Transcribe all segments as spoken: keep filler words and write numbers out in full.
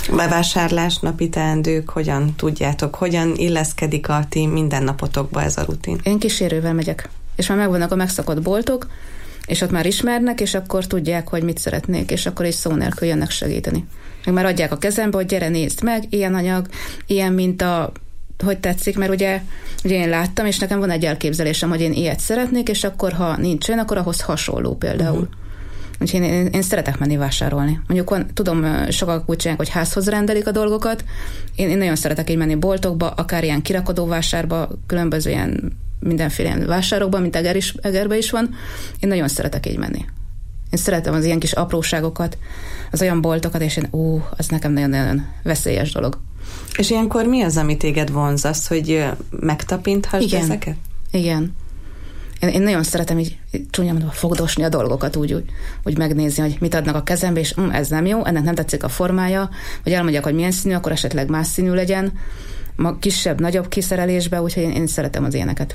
Bevásárlás, napi teendők, hogyan tudjátok, hogyan illeszkedik a ti mindennapotokba ez a rutin? Én kísérővel megyek, és már megvannak a megszokott boltok, és ott már ismernek, és akkor tudják, hogy mit szeretnék, és akkor is szó nélkül jönnek segíteni. Meg már adják a kezembe, hogy gyere, nézd meg, ilyen anyag, ilyen minta, hogy tetszik, mert ugye, ugye én láttam, és nekem van egy elképzelésem, hogy én ilyet szeretnék, és akkor ha nincs olyan, akkor ahhoz hasonló például. Uh-huh. Úgyhogy én, én, én szeretek menni vásárolni. Mondjuk van, tudom, sokak úgy csinálják, hogy házhoz rendelik a dolgokat. Én, én nagyon szeretek így menni boltokba, akár ilyen kirakodóvásárba, különböző ilyen mindenféle ilyen vásárokban, mint Eger is, Egerbe is van. Én nagyon szeretek így menni. Én szeretem az ilyen kis apróságokat, az olyan boltokat, és én, ú, az nekem nagyon-nagyon veszélyes dolog. És ilyenkor mi az, ami téged vonz? hogy megtapinthassd Igen. ezeket? Igen. Én, én nagyon szeretem így csúnya mondva fogdosni a dolgokat, úgy, úgy, úgy megnézni, hogy mit adnak a kezembe, és hm, ez nem jó, ennek nem tetszik a formája, vagy elmondják, hogy milyen színű, akkor esetleg más színű legyen, ma kisebb, nagyobb kiszerelésbe, úgyhogy én, én szeretem az ilyeneket.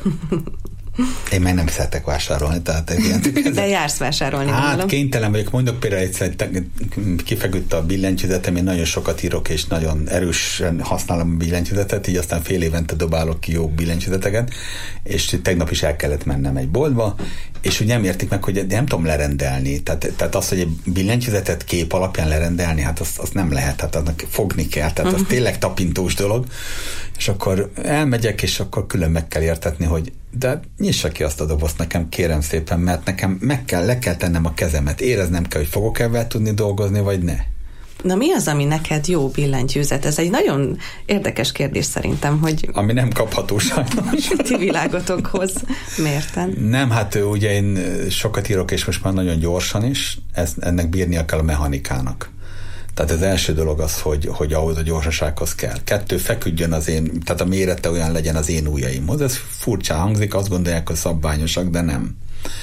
Én meg nem szeretek vásárolni, tehát ilyen. De jársz vásárolni, hát gondolom. Kénytelen vagyok, mondok például egyszer, kifeküdt a billentyűzetem, én nagyon sokat írok, és nagyon erősen használom a billentyűzetet, így aztán fél évente dobálok ki jó billentyűzeteket, és tegnap is el kellett mennem egy boltba, és úgy nem értik meg, hogy nem tudom lerendelni. Tehát, tehát az, hogy egy billentyűzetet kép alapján lerendelni, hát azt, azt nem lehet, hát annak fogni kell, tehát az tényleg tapintós dolog, és akkor elmegyek, és akkor külön meg kell értetni, hogy de nyissa ki azt a dobozt nekem, kérem szépen, mert nekem meg kell, le kell tennem a kezemet, éreznem kell, hogy fogok ebben tudni dolgozni, vagy ne. Na mi az, ami neked jó billentyűzet? Ez egy nagyon érdekes kérdés szerintem, hogy... Ami nem kapható sajnos. Ti világotokhoz mérten. Nem, hát ugye én sokat írok, és most már nagyon gyorsan is, ezt, ennek bírnia kell a mechanikának. Tehát az első dolog az, hogy, hogy ahhoz a gyorsasághoz kell. Kettő, feküdjön az én, tehát a mérete olyan legyen az én ujjaimhoz. Ez furcsa hangzik, azt gondolják, hogy szabványosak, de nem.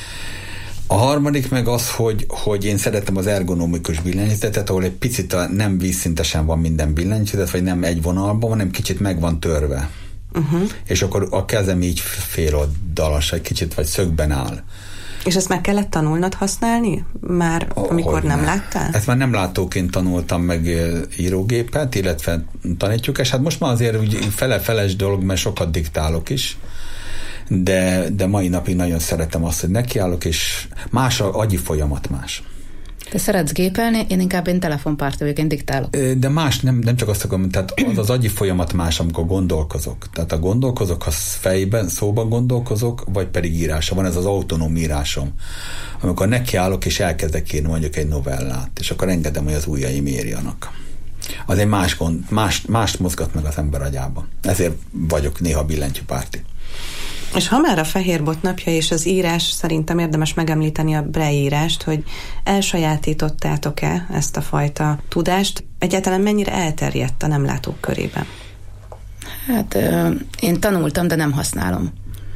A harmadik meg az, hogy, hogy én szeretem az ergonomikus billentyűzetet, ahol egy picit a, nem vízszintesen van minden billentyűzet, vagy nem egy vonalban, hanem kicsit meg van törve. Uh-huh. És akkor a kezem így féloldalas, egy kicsit, vagy szögben áll. És ezt meg kellett tanulnod használni? Már amikor hogy nem ne. láttál? Ezt már nem látóként tanultam meg írógépet, illetve tanítjuk, és hát most már azért úgy fele-feles dolog, mert sokat diktálok is, de, de mai napig nagyon szeretem azt, hogy nekiállok, és más a agyi folyamat más. Te szeretsz gépelni, én inkább én telefonpárti vagyok, én diktálok. De más, nem, nem csak azt akarom, tehát az az agyi folyamat más, amikor gondolkozok. Tehát a gondolkozok, ha fejben, szóban gondolkozok, vagy pedig írásra. Van ez az autonóm írásom, amikor nekiállok, és elkezdek írni mondjuk egy novellát, és akkor engedem, hogy az ujjaim írjanak. Az egy más gond, más, mást mozgat meg az ember agyában. Ezért vagyok néha billentyűpárti. És ha már a Fehérbot napja és az írás, szerintem érdemes megemlíteni a Braille írást, hogy elsajátítottátok-e ezt a fajta tudást? Egyáltalán mennyire elterjedt a nem látók körében? Hát ö, én tanultam, de nem használom.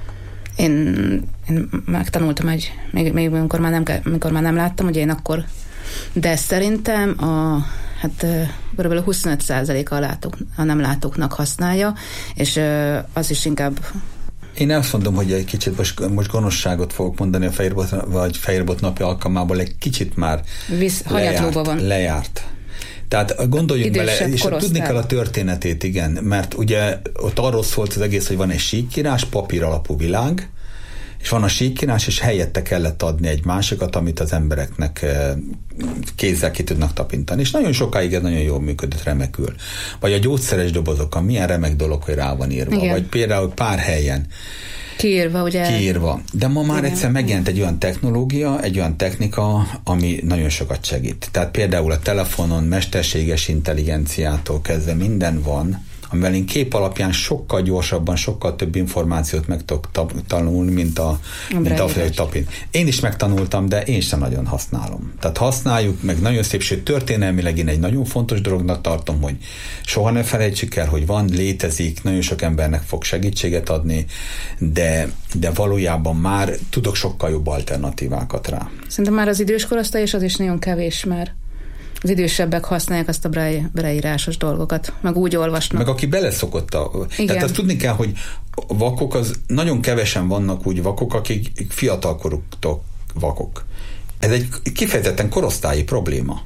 Én, én megtanultam egy, még, még amikor, már nem, amikor már nem láttam, ugye én akkor, de szerintem a hát kb. huszonöt százaléka a, látók, a nem látóknak használja, és ö, az is inkább. Én azt mondom, hogy egy kicsit most, most gonoszságot fogok mondani a Fehérbot, vagy Fehérbot napja alkalmából, egy kicsit már Visz, lejárt, van. lejárt. Tehát gondoljunk idősebb bele, és korosztály. tudni kell a történetét, igen, mert ugye ott arról szólt az egész, hogy van egy síkírás, papír alapú világ, és van a síkírás, és helyette kellett adni egy másikat, amit az embereknek kézzel ki tudnak tapintani. És nagyon sokáig ez nagyon jól működött, remekül. Vagy a gyógyszeres dobozokon, milyen remek dolog, hogy rá van írva. Igen. Vagy például pár helyen kiírva, ugye? Kiírva. De ma már igen. egyszer megjelent egy olyan technológia, egy olyan technika, ami nagyon sokat segít. Tehát például a telefonon mesterséges intelligenciától kezdve minden van, amivel én kép alapján sokkal gyorsabban, sokkal több információt meg tudok tanulni, mint a, mint a tapint. Én is megtanultam, de én sem nagyon használom. Tehát használjuk, meg nagyon szép, sőt történelmileg én egy nagyon fontos dolognak tartom, hogy soha ne felejtsük el, hogy van, létezik, nagyon sok embernek fog segítséget adni, de, de valójában már tudok sokkal jobb alternatívákat rá. Szerintem már az idős korosztály, és az is nagyon kevés már. Az idősebbek használják azt a braille-írásos dolgokat, meg úgy olvasnak. Meg aki beleszokott a... Igen. Tehát azt tudni kell, hogy vakok, az nagyon kevesen vannak úgy vakok, akik fiatalkorúktól vakok. Ez egy kifejezetten korosztályi probléma.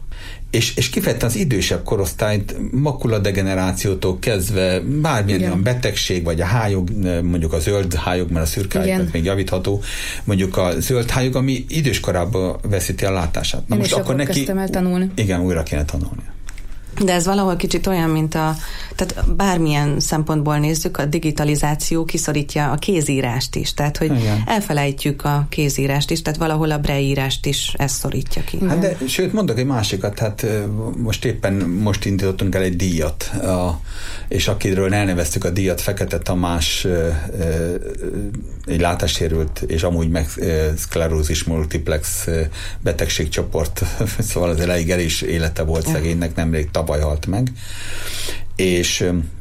És, és kifejezetten az idősebb korosztályt makuladegenerációtól kezdve bármilyen olyan betegség, vagy a hályog, mondjuk a zöld hályog, mert a szürke hályog még javítható, mondjuk a zöld hályog, ami időskorában veszíti a látását. Na Én most akkor, akkor neki kezdtem el tanulni. Igen, újra kéne tanulni. De ez valahol kicsit olyan, mint a, tehát bármilyen szempontból nézzük, a digitalizáció kiszorítja a kézírást is, tehát hogy igen. elfelejtjük a kézírást is, tehát valahol a braille írást is ez szorítja ki. Hát de sőt, mondok egy másikat, hát most éppen most indítottunk el egy díjat, a, és akiről elneveztük a díjat, Fekete Tamás, egy látássérült, és amúgy meg szklerózis multiplex betegségcsoport, szóval az elég erős élete volt szegénynek, nemrég tavaly halt meg, és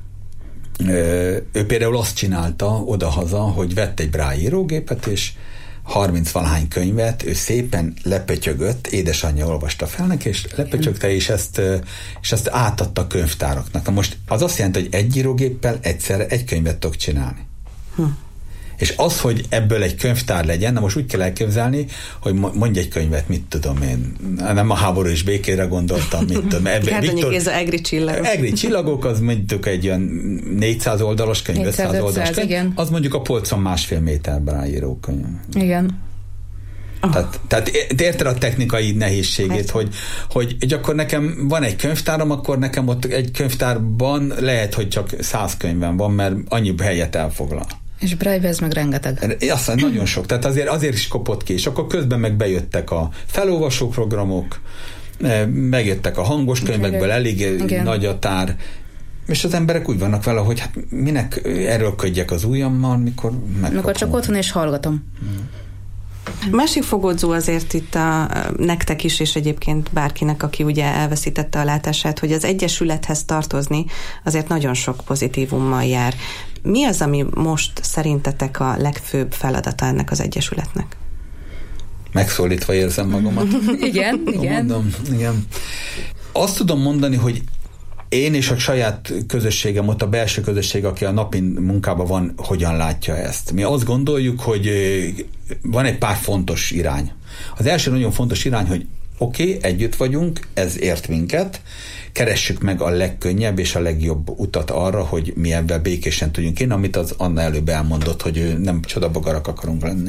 ö, ő például azt csinálta odahaza, hogy vett egy braille írógépet, és harminc-valahány könyvet, ő szépen lepötyögött, édesanyja olvasta fel neki, és lepötyögte, és ezt, és ezt átadta a könyvtáraknak. Na most az azt jelenti, hogy egy írógéppel egyszerre egy könyvet tudok csinálni. Hm. És az, hogy ebből egy könyvtár legyen, na most úgy kell elképzelni, hogy mondj egy könyvet, mit tudom én. Nem a háború és békére gondoltam, mit tudom. Kárdonyi Géza Egri csillagok. Egri csillagok, az mondjuk egy olyan négyszáz oldalas könyv, ötszáz oldalas könyv. Igen. Az mondjuk a polcon másfél méterben állíró könyv. Igen. Oh. Tehát, tehát érted a technikai nehézségét, hát. hogy, hogy egy akkor nekem van egy könyvtáram, akkor nekem ott egy könyvtárban lehet, hogy csak száz könyvem van, mert annyi helyet elfoglal. És Braille ez meg rengeteg. Azt mondja, nagyon sok. Tehát azért, azért is kopott ki, és akkor közben meg bejöttek a felolvasó programok, megjöttek a hangos könyvekből, elég igen. nagy a tár, és az emberek úgy vannak vele, hogy hát minek erőlködjek az ujjammal, mikor megkapom. Mikor csak otthon és hallgatom. Hmm. Másik fogódzó azért itt a, nektek is, és egyébként bárkinek, aki ugye elveszítette a látását, hogy az egyesülethez tartozni azért nagyon sok pozitívummal jár. Mi az, ami most szerintetek a legfőbb feladata ennek az egyesületnek? Megszólítva érzem magamat. igen, igen. Mondom, igen. Azt tudom mondani, hogy én és a saját közösségem, ott a belső közösség, aki a napi munkában van, hogyan látja ezt. Mi azt gondoljuk, hogy van egy pár fontos irány. Az első nagyon fontos irány, hogy oké, okay, együtt vagyunk, ez ért minket, keressük meg a legkönnyebb és a legjobb utat arra, hogy mi ebben békésen tudjunk én, amit az Anna előbb elmondott, hogy nem csodabogarak akarunk lenni.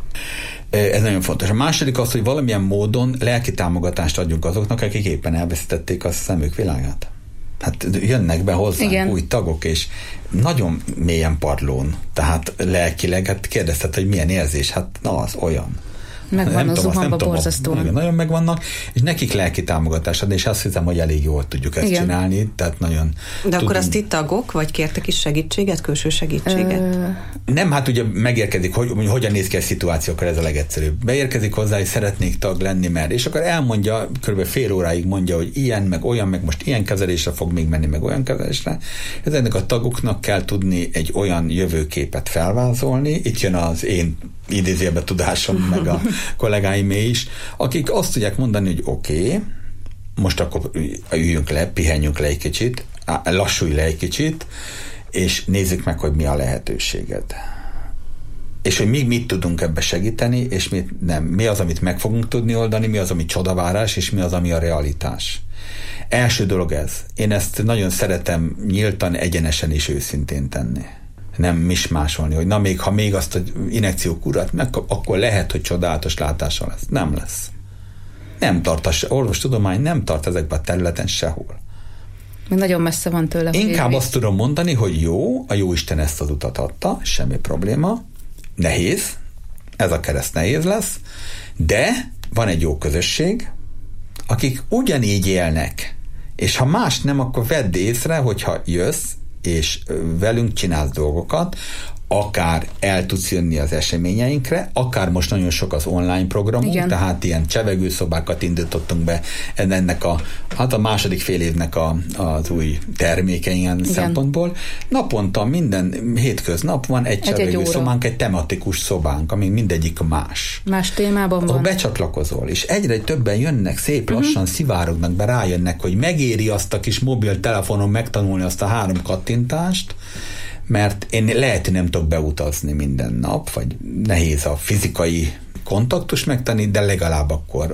Ez nagyon fontos. A második az, hogy valamilyen módon lelki támogatást adjunk azoknak, akik éppen elveszítették a szemük világát. Hát jönnek be hozzánk igen. új tagok, és nagyon mélyen padlón, tehát lelkileg, hát kérdezted, hogy milyen érzés, hát na az olyan. Megvan a zuhamba borzasztóan. Nagyon megvannak, és nekik lelki támogatás adni, és azt hiszem, hogy elég jól tudjuk ezt igen. csinálni, tehát nagyon... De tudunk. Akkor azt itt tagok, vagy kértek is segítséget, külső segítséget? Ö... Nem, hát ugye megérkezik, hogy hogyan néz ki a szituáció, akkor ez a legegyszerűbb. Beérkezik hozzá, hogy szeretnék tag lenni, mert, és akkor elmondja, kb. Fél óráig mondja, hogy ilyen, meg olyan, meg most ilyen kezelésre fog még menni, meg olyan kezelésre. Ezeknek a tagoknak kell tudni egy olyan jövőképet felvázolni, itt jön az én idézőjelben tudásom, meg a kollégáimé is, akik azt tudják mondani, hogy oké, okay, most akkor üljünk le, pihenjünk le egy kicsit, lassulj le egy kicsit, és nézzük meg, hogy mi a lehetőséged. És hogy mi mit tudunk ebbe segíteni, és mit nem. Mi az, amit meg fogunk tudni oldani, mi az, ami csodavárás, és mi az, ami a realitás. Első dolog ez. Én ezt nagyon szeretem nyíltan, egyenesen és őszintén tenni. Nem mismásolni, hogy na még, ha még azt, hogy injekciók urat meg, akkor lehet, hogy csodálatos látása lesz. Nem lesz. Nem tart a orvostudomány, nem tart ezekben a területen sehol. Még nagyon messze van tőle. Inkább azt tudom mondani, hogy jó, a Jóisten ezt az utat adta, semmi probléma, nehéz, ez a kereszt nehéz lesz, de van egy jó közösség, akik ugyanígy élnek, és ha más nem, akkor vedd észre, hogyha jössz, és velünk csinálsz dolgokat, akár el tudsz jönni az eseményeinkre, akár most nagyon sok az online programunk, igen. tehát ilyen csevegőszobákat indítottunk be ennek a, hát a második fél évnek a, az új termékeink szempontból. Naponta minden hétköznap van egy, egy csevegőszobánk, egy tematikus szobánk, ami mindegyik más. Más témában van. Ahol becsatlakozol, és egyre többen jönnek, szép lassan uh-huh. szivárognak be, rájönnek, hogy megéri azt a kis mobiltelefonon megtanulni azt a három kattintást, mert én lehet, hogy nem tudok beutazni minden nap, vagy nehéz a fizikai kontaktus megtenni, de legalább akkor